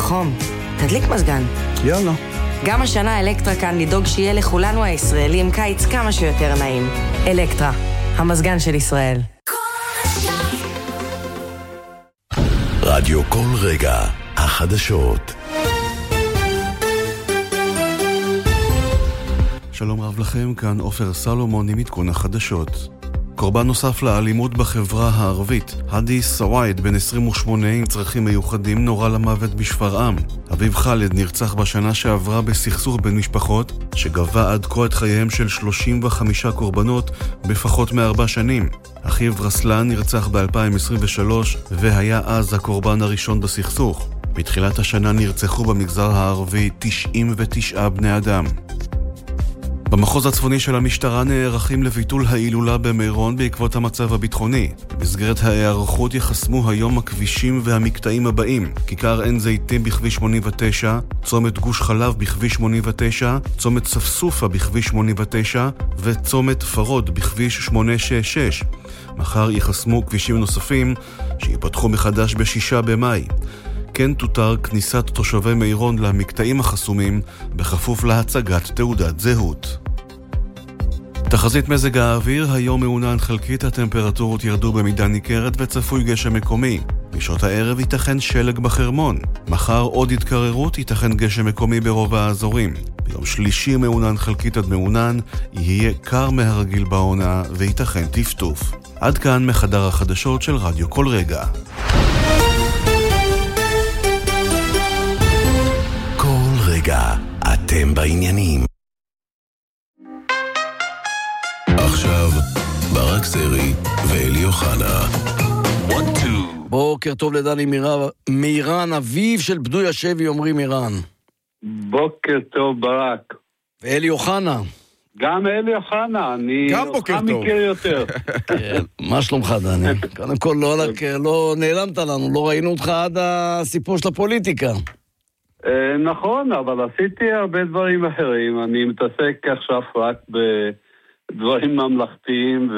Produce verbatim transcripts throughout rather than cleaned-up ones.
חום. תדליק מזגן. יאללה. גם השנה אלקטרה כאן לדאוג שיהיה לכולנו הישראלים קיץ כמה שיותר נעים. אלקטרה, המזגן של ישראל. רדיו כל רגע, החדשות. שלום רב לכם, כאן עופר סלומון עם עדכון החדשות. קורבן נוסף לאלימות בחברה הערבית, הדי סווייד, בן עשרים ושמונה עם צרכים מיוחדים, נורה למוות בשפרעם. אביב חאלד נרצח בשנה שעברה בסכסוך בין משפחות, שגבה עד כה את חייהם של שלושים וחמישה קורבנות בפחות מארבע שנים. אחיו רסלן נרצח ב-אלפיים עשרים ושלוש, והיה אז הקורבן הראשון בסכסוך. בתחילת השנה נרצחו במגזר הערבי תשעים ותשעה בני אדם. במחוז הצפוני של המשטרה נערכים לביטול ההילולה במירון בעקבות המצב הביטחוני. במסגרת ההיערכות יחסמו היום הכבישים והמקטעים הבאים: כיכר עין זיתים בכביש שמונים ותשע, צומת גוש חלב בכביש שמונים ותשע, צומת ספסופה בכביש שמונים ותשע וצומת פרוד בכביש שמונה שש שש. מחר יחסמו כבישים נוספים שיפתחו מחדש בשישה במאי. כן תותר כניסת תושבי מירון למקטעים החסומים בכפוף להצגת תעודת זהות. תחזית מזג האוויר, היום מעונן חלקית, הטמפרטורות ירדו במידה ניכרת וצפוי גשם מקומי. בשעות הערב ייתכן שלג בחרמון. מחר עוד התקררות, ייתכן גשם מקומי ברוב האזורים. ביום שלישי מעונן חלקית עד מעונן, יהיה קר מהרגיל בעונה וייתכן טפטוף. עד כאן מחדר החדשות של רדיו כל רגע. רגע, אתם בעניינים. עכשיו, ברק סרי ואלי אוחנה. בוקר טוב לדני מירן, אביב של פדוי השבי, אומרים מירן. בוקר טוב ברק. ואלי אוחנה. גם אלי אוחנה, אני גם בוקר טוב. מכיר יותר. מה שלומך דני? קודם כל לא נעלמת לנו, לא ראינו אותך עד הסיפור של הפוליטיקה. נכון, אבל עשיתי הרבה דברים אחרים. אני מתעסק עכשיו רק בדברים ממלכתיים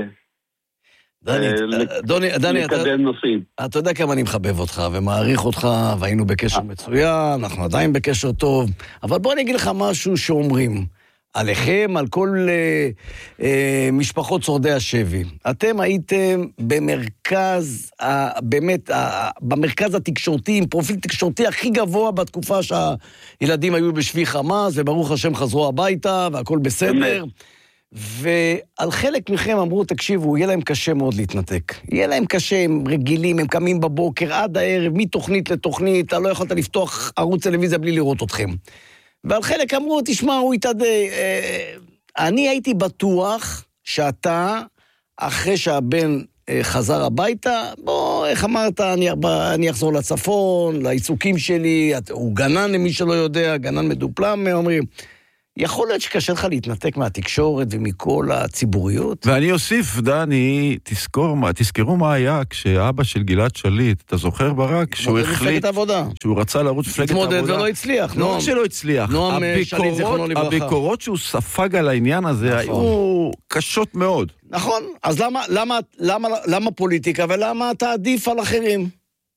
ולקדם נושאים. אתה יודע כמה אני מחבב אותך ומעריך אותך, והיינו בקשר מצוין, אנחנו עדיין בקשר טוב, אבל בוא אני אגיד לך משהו שאומרים עליכם, על כל אה, אה, משפחות שורדי השבי. אתם הייתם במרכז, אה, באמת, אה, במרכז התקשורתי, עם פרופיל תקשורתי הכי גבוה בתקופה שהילדים היו בשבי חמאס, וברוך השם חזרו הביתה, והכל בסדר. ועל חלק מכם אמרו, תקשיבו, יהיה להם קשה מאוד להתנתק. יהיה להם קשה, הם רגילים, הם קמים בבוקר עד הערב, מתוכנית לתוכנית, אתה לא יכולת לפתוח ערוץ טלוויזיה בלי לראות אתכם. ועל חלק אמרו, תשמע, הוא יתעדה. אני הייתי בטוח שאתה, אחרי שהבן חזר הביתה, בוא, איך אמרת, אני, אני אחזור לצפון, לעיסוקים שלי, הוא גנן למי שלא יודע, גנן מדופלם, אומרים. יכול להיות שקשה לך להתנתק מהתקשורת ומכל הציבוריות? ואני אוסיף, דני, תזכור, תזכרו מה היה כשאבא של גלעד שליט, אתה זוכר ברק, שהוא החליט, שהוא רצה לרוץ מפלגת העבודה. התמודד ולא הצליח, לא שלא הצליח. נועם שליט זכרונו לברכה. הביקורות שהוא ספג על העניין הזה היו קשות מאוד. נכון, אז למה, למה, למה, למה פוליטיקה ולמה אתה עדיף על אחרים?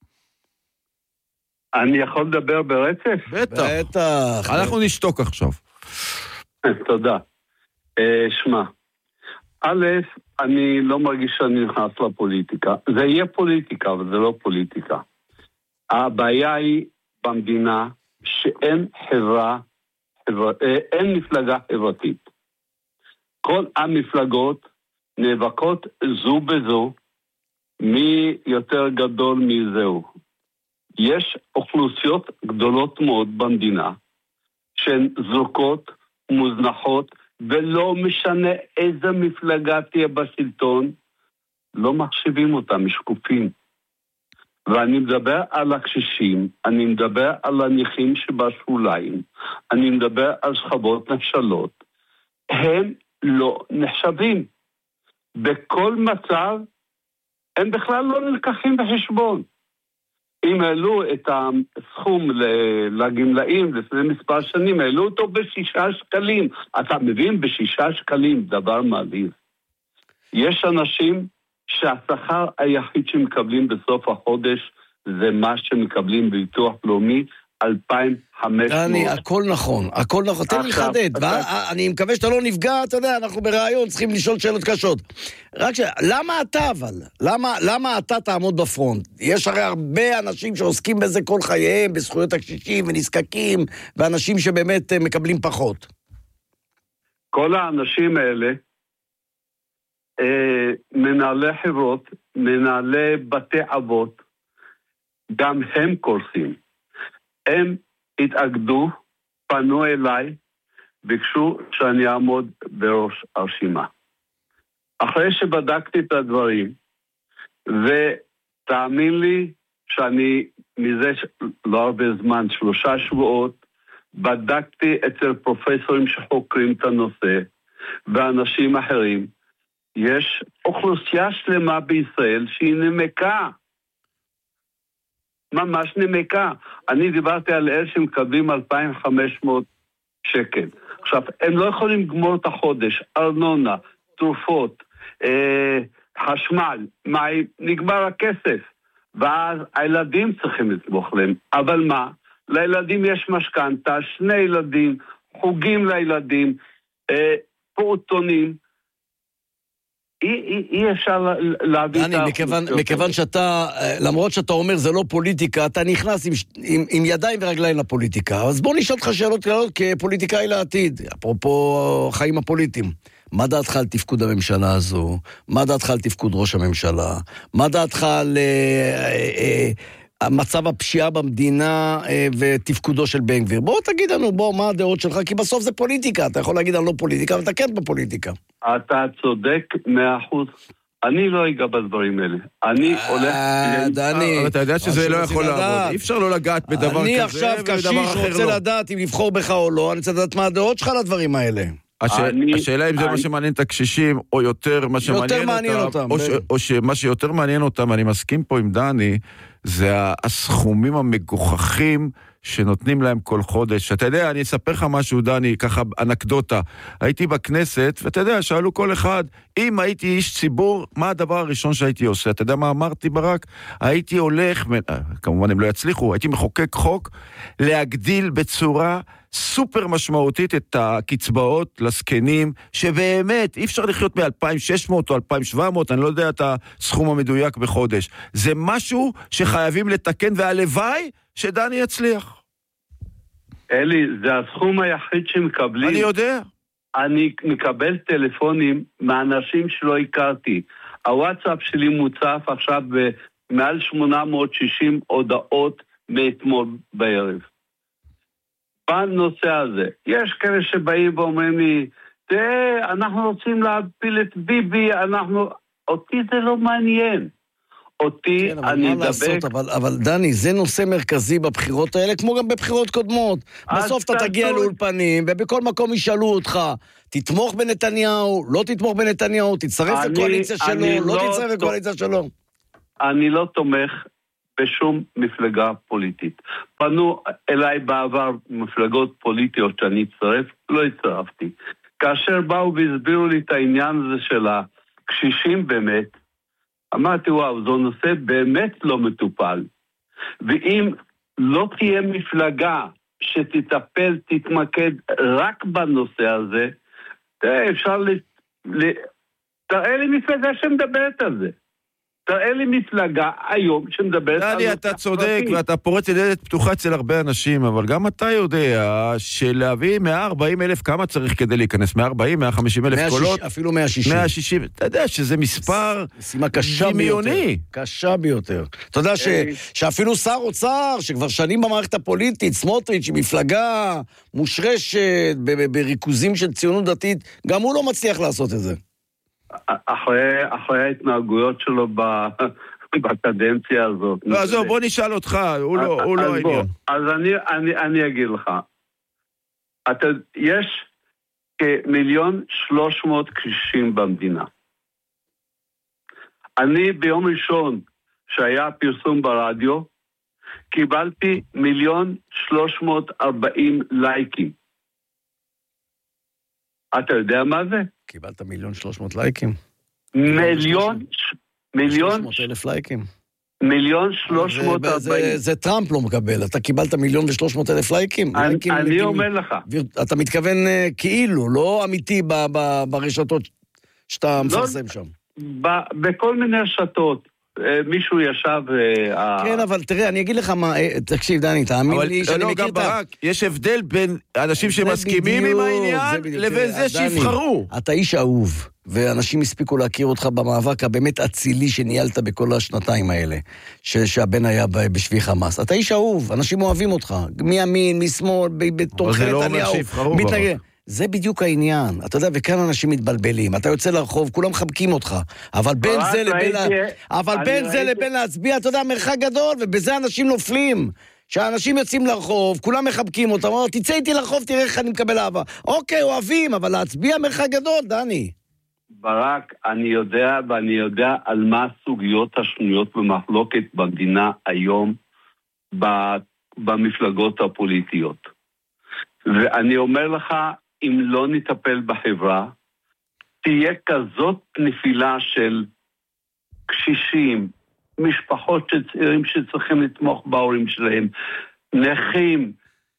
אני יכול לדבר ברצף? בטח. בטח. אנחנו נשתוק עכשיו. תודה. שמע, א', אני לא מרגיש שאני נכנס לפוליטיקה. זה יהיה פוליטיקה, אבל זה לא פוליטיקה. הבעיה היא במדינה שאין חברה, חברה אין מפלגה חברתית. כל המפלגות נאבקות זו בזו, מי יותר גדול מזהו. יש אוכלוסיות גדולות מאוד במדינה, שהן זרוקות, מוזנחות, ולא משנה איזה מפלגה תהיה בשלטון, לא מחשיבים אותם, משקופים. ואני מדבר על הקשישים, אני מדבר על הנכים שבשוליים, אני מדבר על שכבות נחשלות. הם לא נחשבים. בכל מצב, הם בכלל לא נלקחים בחשבון. אם העלו את הסכום לגמלאים לפני מספר שנים, העלו אותו בשישה שקלים. אתה מבין? בשישה שקלים, דבר מעליב. יש אנשים שהשכר היחיד שמקבלים בסוף החודש, זה מה שמקבלים בביטוח לאומי, אלפיים וחמש מאות. אני, הכל נכון, הכל נכון, תן לי לחדד, אני מקווה שאתה לא נפגע, אתה יודע, אנחנו ברעיון, צריכים לשאול שאלות קשות. רק ש... למה אתה אבל? למה, למה אתה תעמוד בפרונט? יש הרי הרבה אנשים שעוסקים בזה כל חייהם, בזכויות הקשישים ונזקקים, ואנשים שבאמת מקבלים פחות. כל האנשים האלה, מנהלי חברות, מנהלי בתי אבות, גם הם קורסים. הם התאגדו, פנו אליי, ביקשו שאני אעמוד בראש הרשימה. אחרי שבדקתי את הדברים, ותאמין לי שאני מזה לא הרבה זמן, שלושה שבועות, בדקתי אצל פרופסורים שחוקרים את הנושא, ואנשים אחרים, יש אוכלוסייה שלמה בישראל שהיא נמקה. ממש נמקה. אני דיברתי על אלה שמקבלים אלפיים וחמש מאות שקל. עכשיו, הם לא יכולים לגמור את החודש, ארנונה, תרופות, אה, חשמל, מים, נגמר הכסף. ואז הילדים צריכים לתמוך להם. אבל מה? לילדים יש משכנתה, שני ילדים, חוגים לילדים, אה, פעוטונים, אי, אי, אי אפשר להביא את מכיוון, מכיוון שאתה, למרות שאתה אומר זה לא פוליטיקה, אתה נכנס עם, עם, עם ידיים ורגליים לפוליטיקה. אז בוא נשאל אותך שאלות כללות כפוליטיקאי לעתיד, אפרופו חיים הפוליטיים. מה דעתך על תפקוד הממשלה הזו? מה דעתך על תפקוד ראש הממשלה? מה דעתך על אה, אה, אה, מצב הפשיעה במדינה אה, ותפקודו של בן גביר? בוא תגיד לנו, בוא, מה הדעות שלך? כי בסוף זה פוליטיקה, אתה יכול להגיד על לא פוליטיקה, אבל אתה כן בפוליטיקה. אתה צודק מאה אחוז. אני לא אגע בדברים האלה. אני הולך... דני... אבל אתה יודע שזה לא יכול לעבוד. אי אפשר לא לגעת בדבר כזה. אני עכשיו קשיש רוצה לדעת אם לבחור בך או לא, אני רוצה לדעת מה הדעות שלך לדברים האלה. השאלה אם זה מה שמעניין את הקשישים, או יותר מה שמעניין אותם, או שמה שיותר מעניין אותם, אני מסכים פה עם דני, זה הסכומים המגוחכים שנותנים להם כל חודש. אתה יודע, אני אספר לך משהו, דני, ככה אנקדוטה. הייתי בכנסת, ואתה יודע, שאלו כל אחד, אם הייתי איש ציבור, מה הדבר הראשון שהייתי עושה? אתה יודע מה אמרתי ברק? הייתי הולך, כמובן הם לא יצליחו, הייתי מחוקק חוק, להגדיל בצורה סופר משמעותית את הקצבאות לסקנים, שבאמת אי אפשר לחיות מ-אלפיים ושש מאות או אלפיים ושבע מאות, אני לא יודע את הסכום המדויק בחודש. זה משהו שחייבים לתקן, והלוואי שדני יצליח. אלי, זה הסכום היחיד שמקבלים. אני יודע. אני מקבל טלפונים מאנשים שלא הכרתי. הוואטסאפ שלי מוצף עכשיו במעל שמונה מאות ושישים הודעות מאתמול בערב. בנושא הזה, יש כאלה שבאים ואומרים לי, תראה, אנחנו רוצים להפיל את ביבי, אנחנו... אותי זה לא מעניין. אותי כן, אני אדבק... לעשות, אבל, אבל דני, זה נושא מרכזי בבחירות האלה, כמו גם בבחירות קודמות. בסוף אתה תגיע טוב. לאולפנים, ובכל מקום ישאלו אותך, תתמוך בנתניהו, לא תתמוך בנתניהו, תצטרף לקואליציה שלו, לא, לא תצטרף לקואליציה שלו. אני לא תומך בשום מפלגה פוליטית. פנו אליי בעבר מפלגות פוליטיות שאני אצטרף, לא הצטרפתי. כאשר באו והסבירו לי את העניין הזה של הקשישים באמת, אמרתי, וואו, זו נושא באמת לא מטופל. ואם לא תהיה מפלגה שתטפל, תתמקד רק בנושא הזה, אפשר ל... ל... תראה לי מפלגה שמדברת על זה. תראה לי מפלגה היום שמדברת על... דני, אתה צודק, ואתה פורץ לדלת פתוחה אצל הרבה אנשים, אבל גם אתה יודע שלהביא מאה וארבעים אלף, כמה צריך כדי להיכנס? מאה וארבעים, מאה וחמישים אלף קולות? אפילו מאה ושישים. מאה ושישים, אתה יודע שזה מספר דמיוני. קשה ביותר. אתה יודע שאפילו שר אוצר, שכבר שנים במערכת הפוליטית, סמוטריץ', מפלגה מושרשת, בריכוזים של ציונות דתית, גם הוא לא מצליח לעשות את זה. אחרי, אחרי ההתנהגויות שלו בקדנציה הזאת. לא, אז בוא נשאל אותך, הוא לא, הוא לא העניין. אז אני, אני, אני אגיד לך. אתה, יש כמיליון שלוש מאות קשישים במדינה. אני ביום ראשון שהיה פרסום ברדיו, קיבלתי מיליון שלוש מאות ארבעים לייקים. אתה יודע מה זה? קיבלת מיליון שלוש מאות לייקים. מיליון, מיליון... שלוש מאות אלף לייקים. מיליון שלוש מאות ארבעים. זה טראמפ לא מקבל, אתה קיבלת מיליון ושלוש מאות אלף לייקים. אני אומר לך. אתה מתכוון כאילו, לא אמיתי ברשתות שאתה מפרסם שם. בכל מיני רשתות. מישהו ישב... כן, אבל תראה, אני אגיד לך מה... תקשיב, דני, תאמין לי שאני מכיר את ה... יש הבדל בין אנשים שמסכימים עם העניין לבין זה שיבחרו. אתה איש אהוב, ואנשים הספיקו להכיר אותך במאבק הבאמת אצילי שניהלת בכל השנתיים האלה, שהבן היה בשבי חמאס. אתה איש אהוב, אנשים אוהבים אותך, מימין, משמאל, בתומכי נתניהו. אבל זה לא אומר שיבחרו כבר. זה בדיוק העניין, אתה יודע, וכאן אנשים מתבלבלים, אתה יוצא לרחוב, כולם מחבקים אותך, אבל בין זה לבין, אבל בין זה לבין להצביע, אתה יודע, מרחק גדול, ובזה אנשים נופלים, שהאנשים יוצאים לרחוב, כולם מחבקים אותם, אומר, תצא איתי לרחוב, תראה איך אני מקבל אהבה, אוקיי, אוהבים, אבל להצביע מרחק גדול, דני. ברק, אני יודע, ואני יודע על מה הסוגיות השנויות במחלוקת במדינה היום, במפלגות הפוליטיות. ואני אומר לך, אם לא נטפל בחברה, תהיה כזאת נפילה של קשישים, משפחות של צעירים שצריכים לתמוך בהורים שלהם, נכים,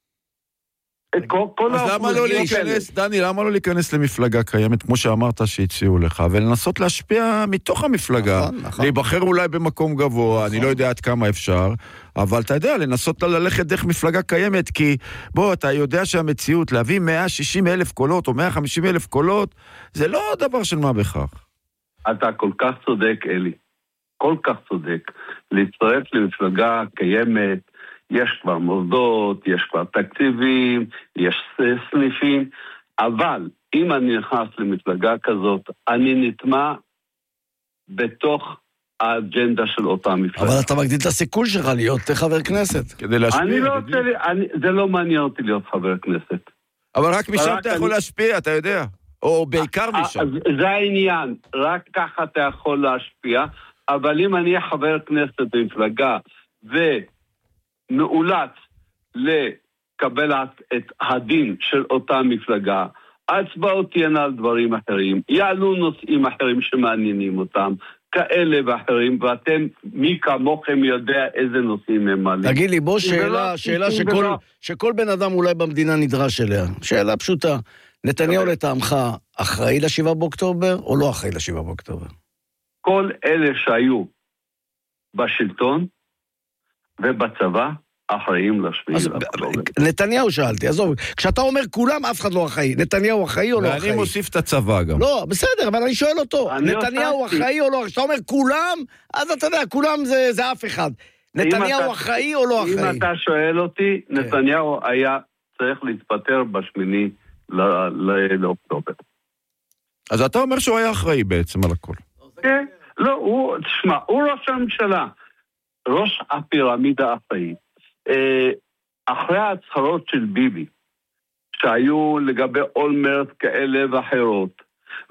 אז למה לא להיכנס, דני, למה לא להיכנס למפלגה קיימת, כמו שאמרת שהציעו לך, ולנסות להשפיע מתוך המפלגה, להיבחר אולי במקום גבוה, אני לא יודע עד כמה אפשר, אבל אתה יודע, לנסות ללכת דרך מפלגה קיימת, כי בוא, אתה יודע שהמציאות, להביא מאה ושישים אלף קולות, או מאה וחמישים אלף קולות, זה לא דבר של מה בכך. אתה כל כך צודק, אלי, כל כך צודק, להצטרף למפלגה קיימת, יש כבר מוסדות, יש כבר תקציבים, יש סניפים, אבל אם אני נכנס למפלגה כזאת, אני נטמע בתוך האג'נדה של אותה מפלגה. אבל אתה מגדיל את הסיכוי שלך להיות חבר כנסת. כדי להשפיע. אני לא רוצה, אני, זה לא מעניין אותי להיות חבר כנסת. אבל רק משם אתה יכול להשפיע, אתה יודע. או בעיקר משם. זה העניין, רק ככה אתה יכול להשפיע, אבל אם אני חבר כנסת במפלגה, ו... מאולץ לקבל את הדין של אותה מפלגה, הצבעות תהיינה על דברים אחרים, יעלו נושאים אחרים שמעניינים אותם, כאלה ואחרים, ואתם, מי כמוכם יודע איזה נושאים הם מעלים. תגיד לי, בוא שאלה, שאלה שכל, שכל בן אדם אולי במדינה נדרש אליה. שאלה פשוטה, נתניהו לטעמך אחראי לשבעה באוקטובר, או לא אחראי לשבעה באוקטובר? כל אלה שהיו בשלטון, ובצבא אחראים לשביעי לאוקטובר. נתניהו שאלתי, עזוב, כשאתה אומר כולם, אף אחד לא אחראי. נתניהו אחראי או לא אחראי? ואני מוסיף את הצבא גם. לא, בסדר, אבל אני שואל אותו, נתניהו אחראי או לא? כשאתה אומר כולם, אז אתה יודע, כולם זה אף אחד. נתניהו אחראי או לא אחראי? אם אתה שואל אותי, נתניהו היה צריך להתפטר בשמיני לאוקטובר. אז אתה אומר שהוא היה אחראי בעצם על הכל. כן, לא, הוא, תשמע, הוא ראש הממשלה. ראש הפירמידה האחראית, אחרי ההצהרות של ביבי, שהיו לגבי אולמרט כאלה ואחרות,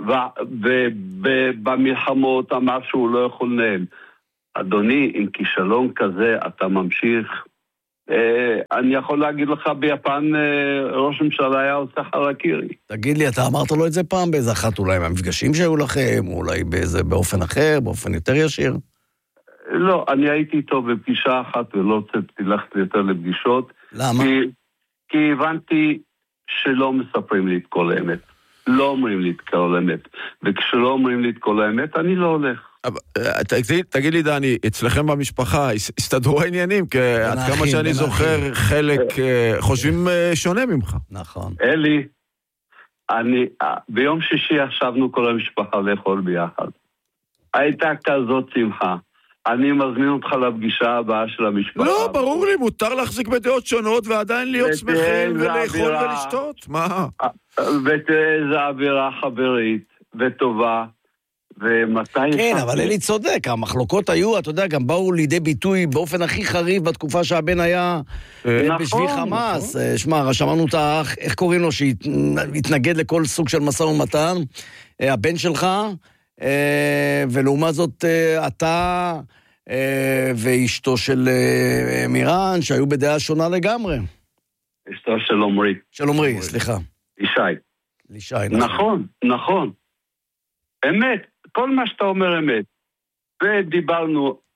ובמלחמות אמר שהוא לא יכול לנהל. אדוני, עם כישלון כזה אתה ממשיך, אני יכול להגיד לך, ביפן ראש ממשלה היה עושה חרקירי. תגיד לי, אתה אמרת לו את זה פעם באיזה אחת, אולי מהמפגשים שהיו לכם, אולי באיזה באופן אחר, באופן יותר ישיר? לא, אני הייתי איתו בפגישה אחת ולא רציתי ללכת יותר לפגישות. למה? כי, כי הבנתי שלא מספרים לי את כל האמת. לא אומרים לי את כל האמת. וכשלא אומרים לי את כל האמת, אני לא הולך. תגיד, תגיד לי, דני, אצלכם במשפחה הסתדרו העניינים, כי עד כמה שאני זוכר, חלק חושבים שונה ממך. נכון. אלי, אני, ביום שישי ישבנו כל המשפחה לאכול ביחד. הייתה כזאת שמחה. אני מזמין אותך לפגישה הבאה של המשפחה. לא, ברור לי, מותר להחזיק בדעות שונות ועדיין להיות שמחים ולאכול ולשתות. מה? ותראה איזה אווירה חברית וטובה. ומתי... כן, אבל אלי צודק, המחלוקות היו, אתה יודע, גם באו לידי ביטוי באופן הכי חריף בתקופה שהבן היה בשבי חמאס. שמע, שמענו את האח, איך קוראים לו, שהתנגד לכל סוג של משא ומתן, הבן שלך, ולעומת זאת אתה ואשתו של מירן, שהיו בדעה שונה לגמרי. אשתו של עומרי. של עומרי, סליחה. ישי. ישי, נכון, נכון. אמת, כל מה שאתה אומר אמת. ודיברנו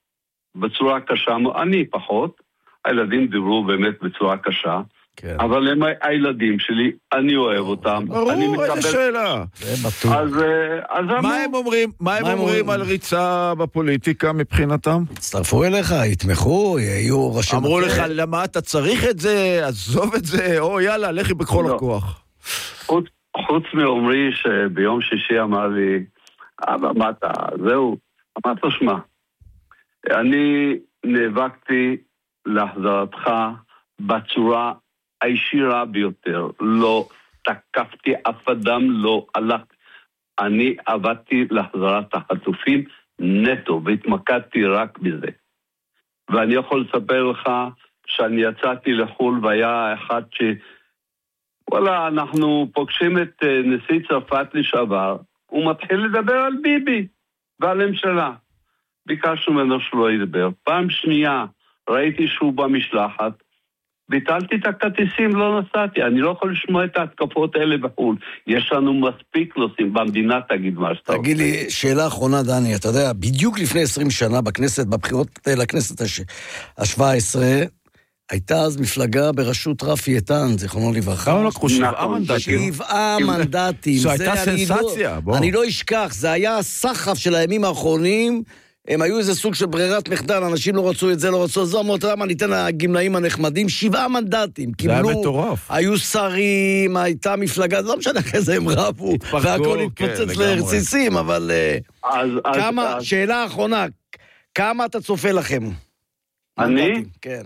בצורה קשה, אני פחות, הילדים דיברו באמת בצורה קשה, כן. אבל הם הילדים שלי, אני אוהב אותם. ברור, איזה שאלה. זה בטוח. אז, אז מה הם אומרים, מה הם אומרים על ריצה בפוליטיקה מבחינתם? הצטרפו אליך, יתמכו, יהיו ראשי... אמרו לך, למה אתה צריך את זה, עזוב את זה, או יאללה, לכי בכל הכוח. חוץ, חוץ מאומרי שביום שישי אמר לי, אבא, מה אתה, זהו, אמרת לו, שמה, אני נאבקתי להחזרתך בצורה הישירה ביותר, לא תקפתי אף אדם, לא הלך, אני עבדתי להחזרת החטופים נטו, והתמקדתי רק בזה. ואני יכול לספר לך שאני יצאתי לחול והיה אחד ש... וואלה, אנחנו פוגשים את נשיא צרפת לשעבר, הוא מתחיל לדבר על ביבי ועל הממשלה. ביקשנו ממנו שלא ידבר. פעם שנייה ראיתי שהוא במשלחת, ביטלתי את הכרטיסים, לא נסעתי. אני לא יכול לשמוע את ההתקפות האלה בחו"ל. יש לנו מספיק נושאים במדינה, תגיד מה שאתה רוצה. תגיד לי, שאלה אחרונה, דני, אתה יודע, בדיוק לפני עשרים שנה בכנסת, בבחירות לכנסת ה-שבע עשרה, הייתה אז מפלגה בראשות רפי איתן, זיכרונו לברכה. כמה לקחו? שבעה מנדטים. שבעה מנדטים. זו הייתה סנסציה, בוא. אני לא אשכח, זה היה הסחף של הימים האחרונים, הם היו איזה סוג של ברירת מחדל, אנשים לא רצו את זה, לא רצו את זה, אמרת למה ניתן לגמלאים הנחמדים, שבעה מנדטים. זה היה מטורף. היו שרים, הייתה מפלגה, לא משנה אחרי זה הם רבו, והכל התפוצץ לרסיסים, אבל כמה, שאלה אחרונה, כמה אתה צופה לכם? אני? כן.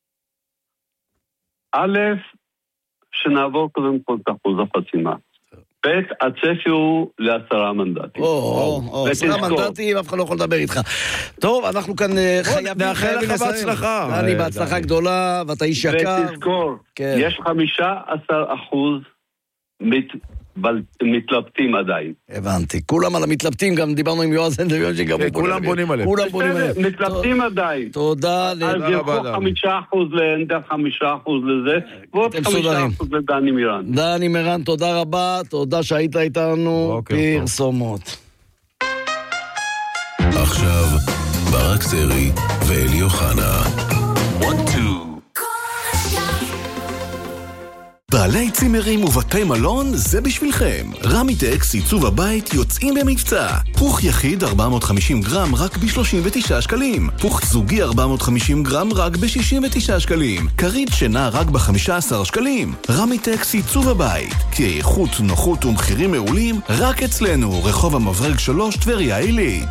א', שנעבור קודם כל את אחוז החסימה. ב', הצפי הוא לעשרה מנדטים. או, או, או, עשרה מנדטים, אף אחד לא יכול לדבר איתך. טוב, אנחנו כאן חייבים... נאחל לך בהצלחה. אני בהצלחה גדולה, ואתה איש יקר. ותזכור, יש חמישה עשר אחוז מתלבטים עדיין. הבנתי. כולם על המתלבטים, גם דיברנו עם יועז הנדל, שגם הוא כולם בונים עליהם. כולם בונים עליהם. מתלבטים עדיין. תודה. אז ילכו חמישה אחוז להנדל, חמישה אחוז לזה, ועוד חמישה אחוז לדני מירן. דני מירן, תודה רבה, תודה שהיית איתנו. פרסומות. עכשיו, ברק סרי ואלי אוחנה. בעלי צימרים ובתי מלון, זה בשבילכם. רמיטקס עיצוב הבית יוצאים במבצע. פוך יחיד ארבע מאות וחמישים גרם רק ב-שלושים ותשעה שקלים. פוך זוגי ארבע מאות וחמישים גרם רק ב-שישים ותשעה שקלים. כרית שינה רק ב-חמישה עשר שקלים. רמיטקס עיצוב הבית. כי איכות, נוחות ומחירים מעולים רק אצלנו. רחוב המברג שלוש, טבריה עילית.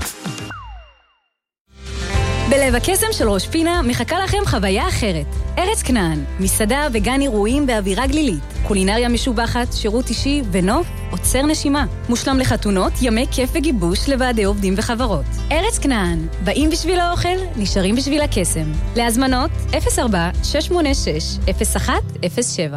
בלב הקסם של ראש פינה מחכה לכם חוויה אחרת. ארץ כנען, מסעדה וגן אירועים באווירה גלילית, קולינריה משובחת, שירות אישי ונוף עוצר נשימה. מושלם לחתונות, ימי כיף וגיבוש לוועדי עובדים וחברות. ארץ כנען, באים בשביל האוכל, נשארים בשביל הקסם. להזמנות אפס ארבע שש שמונה שש אפס אחת אפס שבע.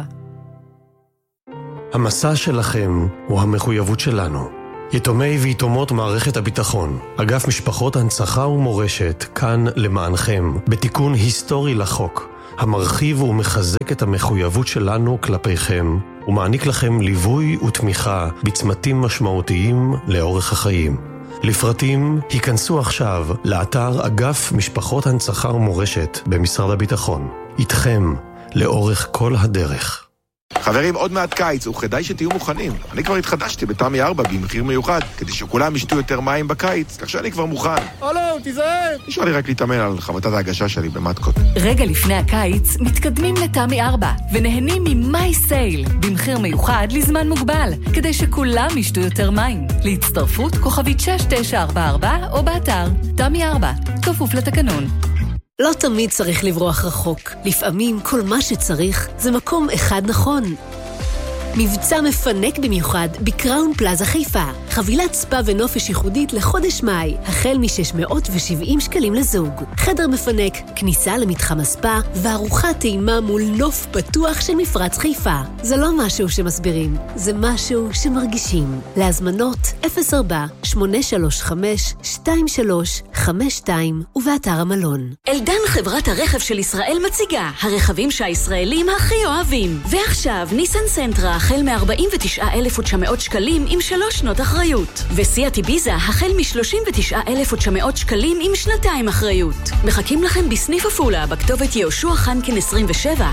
המסע שלכם הוא המחויבות שלנו. יתומי ויתומות מערכת הביטחון, אגף משפחות הנצחה ומורשת, כאן למענכם, בתיקון היסטורי לחוק, המרחיב ומחזק את המחויבות שלנו כלפיכם, ומעניק לכם ליווי ותמיכה בצמתים משמעותיים לאורך החיים. לפרטים, היכנסו עכשיו לאתר אגף משפחות הנצחה ומורשת במשרד הביטחון. איתכם, לאורך כל הדרך. חברים, עוד מעט קיץ, וכדאי שתהיו מוכנים. אני כבר התחדשתי בתמי ארבע במחיר מיוחד, כדי שכולם ישתו יותר מים בקיץ, כך שאני כבר מוכן. הלו, תיזהר! נשאר לי רק להתאמן על חבטת ההגשה שלי במתקות. רגע לפני הקיץ, מתקדמים לתמי ארבע, ונהנים ממי סייל, במחיר מיוחד לזמן מוגבל, כדי שכולם ישתו יותר מים. להצטרפות כוכבית שש תשע ארבע ארבע, או באתר תמי ארבע, כפוף לתקנון. לא תמיד צריך לברוח רחוק. לפעמים כל מה שצריך זה מקום אחד נכון. מבצע מפנק במיוחד בקראון פלאזה חיפה. חבילת ספה ונופש ייחודית לחודש מאי, החל מ-שש מאות ושבעים שקלים לזוג. חדר מפנק, כניסה למתחם הספה, וארוחת טעימה מול נוף פתוח של מפרץ חיפה. זה לא משהו שמסבירים, זה משהו שמרגישים. להזמנות אפס ארבע שמונה שלוש חמש שתיים שלוש חמש שתיים ובאתר המלון. אלדן, חברת הרכב של ישראל, מציגה הרכבים שהישראלים הכי אוהבים. ועכשיו ניסן סנטרה החל מ-ארבעים ותשעה אלף ותשע מאות שקלים עם שלוש שנות אחריות. וסיאט איביזה החל מ-שלושים ותשעה אלף ותשע מאות שקלים עם שנתיים אחריות. מחכים לכם בסניף עפולה בכתובת יהושע חנקין עשרים ושבע.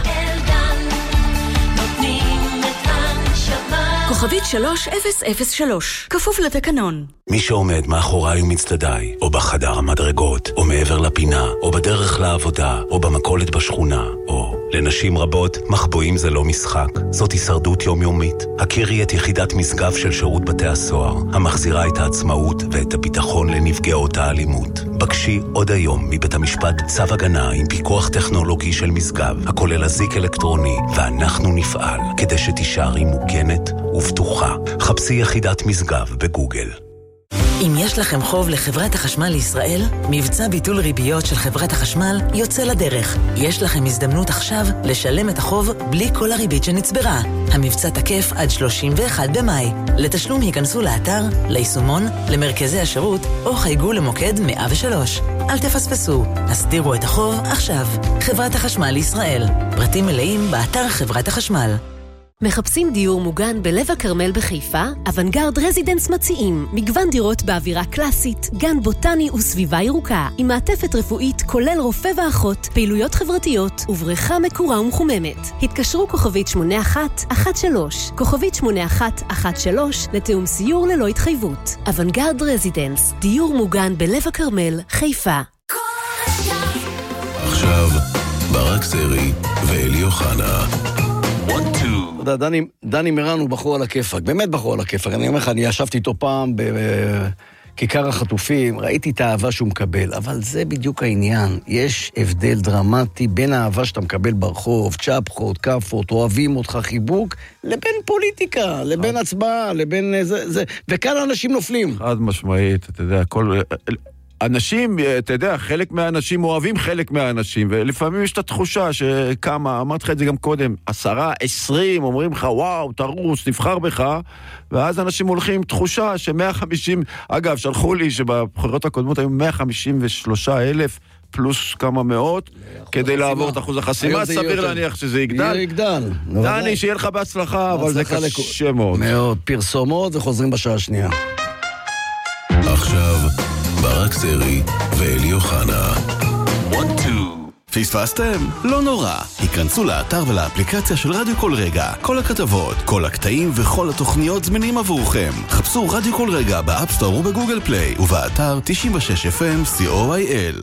כוכבית שלוש אפס אפס שלוש, כפוף לתקנון. מי שעומד מאחוריי ומצדדיי, או בחדר המדרגות, או מעבר לפינה, או בדרך לעבודה, או במכולת בשכונה, או לנשים רבות, מחבואים זה לא משחק, זאת הישרדות יומיומית. הכירי את יחידת משגב של שירות בתי הסוהר, המחזירה את העצמאות ואת הביטחון לנפגעות האלימות. בקשי עוד היום מבית המשפט צו הגנה עם פיקוח טכנולוגי של משגב, הכולל אזיק אלקטרוני, ואנחנו נפעל כדי שתישארי מוגנת ובטוחה. חפשי יחידת משגב בגוגל. אם יש לכם חוב לחברת החשמל לישראל, מבצע ביטול ריביות של חברת החשמל יוצא לדרך. יש לכם הזדמנות עכשיו לשלם את החוב בלי כל הריבית שנצברה. המבצע תקף עד שלושים ואחד במאי. לתשלום היכנסו לאתר, ליישומון, למרכזי השירות, או חייגו למוקד מאה ושלוש. אל תפספסו, הסדירו את החוב עכשיו. חברת החשמל לישראל. פרטים מלאים באתר חברת החשמל. מחפשים דיור מוגן בלב הכרמל בחיפה? אוונגרד רזידנס מציעים מגוון דירות באווירה קלאסית, גן בוטני וסביבה ירוקה, עם מעטפת רפואית כולל רופא ואחות, פעילויות חברתיות ובריכה מקורה ומחוממת. התקשרו כוכבית שמונה אחת אחת שלוש, כוכבית שמונה אחת אחת שלוש לתאום סיור ללא התחייבות. אוונגרד רזידנס, דיור מוגן בלב הכרמל, חיפה. עכשיו, ברק סרי ואלי אוחנה. אתה יודע, דני, דני מירן הוא בחור על הכיפק, באמת בחור על הכיפק. אני אומר לך, אני ישבתי איתו פעם בכיכר החטופים, ראיתי את האהבה שהוא מקבל, אבל זה בדיוק העניין. יש הבדל דרמטי בין האהבה שאתה מקבל ברחוב, צ'פחות, קפות, אוהבים אותך, חיבוק, לבין פוליטיקה, לבין הצבעה, לבין זה, זה, וכאן אנשים נופלים. חד משמעית, אתה יודע, כל... אנשים, אתה יודע, חלק מהאנשים אוהבים חלק מהאנשים, ולפעמים יש את התחושה שכמה, אמרתי לך את זה גם קודם, עשרה, עשרים, אומרים לך, וואו, תרוס, נבחר בך, ואז אנשים הולכים עם תחושה ש-מאה וחמישים, אגב, שלחו לי שבבחירות הקודמות היו מאה חמישים ושלושה אלף, פלוס כמה מאות, כדי לעבור את אחוז החסימה, סביר להניח שזה יגדל. יגדל. דני, שיהיה לך בהצלחה, אבל זה קשה מאוד. מאוד, פרסומות וחוזרים בשעה השנייה. עכשיו... ברק סרי ואלי אוחנה. פספסתם? לא נורא. היכנסו לאתר ולאפליקציה של רדיו כל רגע. כל הכתבות, כל הקטעים וכל התוכניות זמינים עבורכם. חפשו רדיו כל רגע באפסטור ובגוגל פליי ובאתר תשעים ושש אף אם סי או איי אל.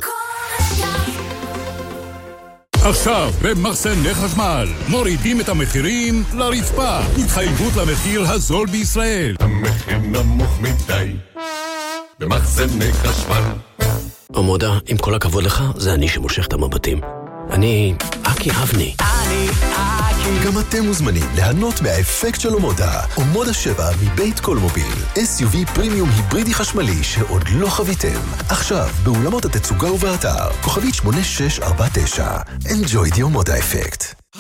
עכשיו במחסני חשמל מורידים את המחירים לרצפה. התחייבות למחיר הזול בישראל. המחיר נמוך מדי במחסני חשמל. עמודה, עם כל הכבוד לך, זה אני שמושך את המבטים. אני אקי אבני. אני אקי. גם אתם מוזמנים ליהנות מהאפקט של עמודה. עמודה שבע מבית קולמוביל. אס יו וי פרימיום היברידי חשמלי שעוד לא חוויתם. עכשיו, באולמות התצוגה ובאתר. כוכבית שמונה שש ארבע תשע. Enjoy the עמודה אפקט.